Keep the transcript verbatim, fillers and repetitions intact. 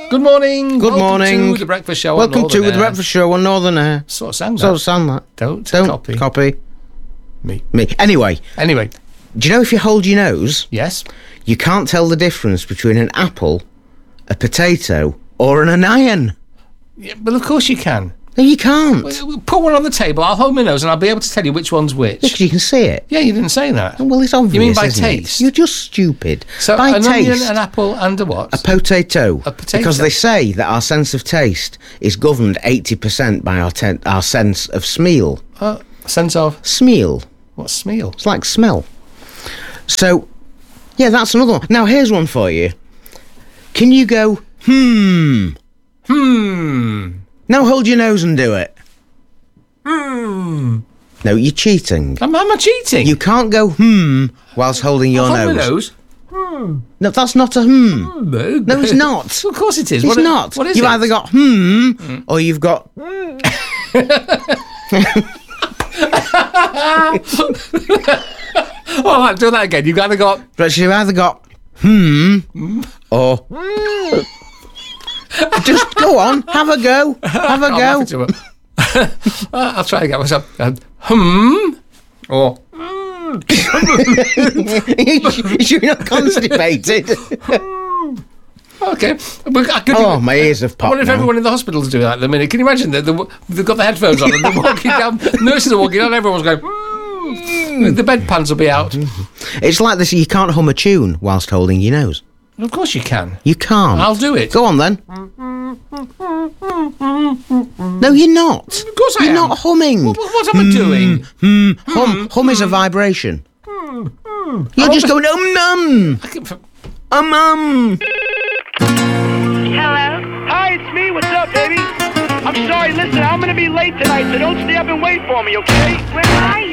Good morning. Good Welcome morning. to the Breakfast Show. Welcome on to Northern the Air. Breakfast Show on Northern Air. Sort of sound So that. sound that. Don't, Don't copy. copy. Me. Me. Anyway, Anyway, do you know if you hold your nose, yes. you can't tell the difference between an apple, a potato, or an onion? Yeah, well, of course you can. No, you can't. We'll put one on the table. I'll hold my nose and I'll be able to tell you which one's which. Because you can see it. Yeah, you didn't say that. Well, it's obvious. You mean by isn't it? taste? You're just stupid. So by an taste, onion, an apple, and a what? a potato. A potato. Because they say that our sense of taste is governed eighty percent by our ten- our sense of smell. uh, sense of Smell. what's smell? It's like smell. So, yeah, that's another one. Now, here's one for you. Can you go, hmm? Hmm. Now hold your nose and do it. Hmm. No, you're cheating. Am, am I cheating? You can't go, hmm, whilst holding your Hold my nose. nose. No, that's not a hmm. No, No, it's not. Of course it is. It's What, not. What is You've it? either got hmm, or you've got... Oh, right, do that again. You've either got... But you've either got hmm, or... Just go on, have a go, have a I'm go. happy to it. Uh, I'll try again myself. Um, hmm. Or... You're not constipated. Okay. But I could Oh, my ears have I popped wonder if now. everyone in the hospitals do that at the minute. Can you imagine that? They're- They've got the headphones on and they're walking down. Nurses are walking down. Everyone's going. "Hmm." The bedpans will be out. It's like this, you can't hum a tune whilst holding your nose. Of course you can. You can't. I'll do it. Go on then. No, you're not. Of course I You're am. not humming. What, what am I doing? Hmm. Hum. Hum is a vibration. You're just going um num. I can- Um um. Hello? Hi, it's me. What's up, baby? I'm sorry. Listen, I'm gonna be late tonight, so don't stay up and wait for me, okay? Where are